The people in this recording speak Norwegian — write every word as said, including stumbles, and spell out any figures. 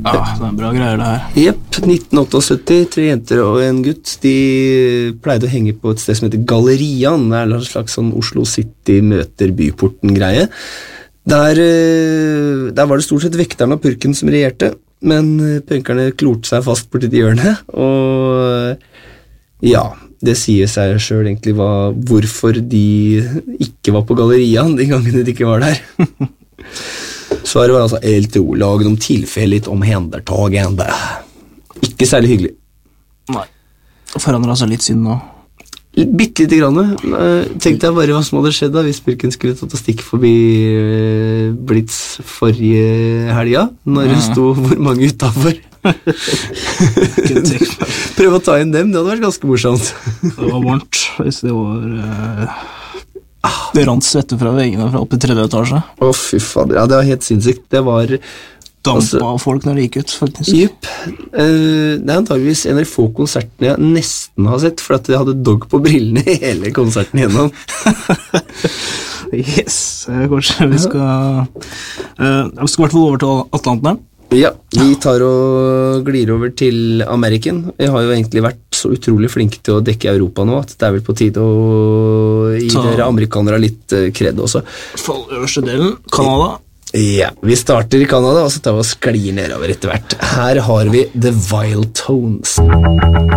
Ja, det er bra greier det her. Jepp, nitten syttiåtte, tre jenter og en gutt. De pleide å henge på et sted som heter Gallerian. Det er en slags sånn Oslo City møter byporten-greie. Der, der var det stort sett vekterne og purken som regjerte, men punkerne klorte seg fast borti et hjørne, og ja, det sier seg selv egentlig hva, hvorfor de ikke var på Gallerian de gangene de ikke var der. Svaret var altså L T O, lagen om tilfelligt omhendertagende. Ikke særlig hyggelig. Nei. Forandret seg litt siden nå. Bitte lite grann. Tenkte jeg bare hva som hadde skjedd da hvis Birken skulle tatt og stikke forbi Blitz forrige helga, når det sto hvor mange utenfor. Prøv å ta inn dem, det hadde vært ganske morsomt. Det var varmt, hvis det var... Uh... Det rant svette fra veggene fra oppe i tredje etasje. Å, fy fader. Ja, det var helt sinnssykt. Det var... Dampa altså, av folk når det gikk ut, faktisk. Jupp. Uh, det er antageligvis en av de få konsertene jeg nesten har sett, for at jeg hadde dog på brillene hele konserten gjennom. Yes. Kanskje vi skal... Uh, vi skal i hvert fall over til Atlanteren. Ja, vi tar og glir over til Ameriken. Vi har jo egentlig vært så utrolig flinke til å dekke Europa nå, at det er vel på tide å gi Ta. dere amerikanere litt kred også. Fall øverste delen, Kanada. Ja, vi starter i Kanada, og så tar vi og sklir nedover etter hvert. Her har vi The Vile Tones.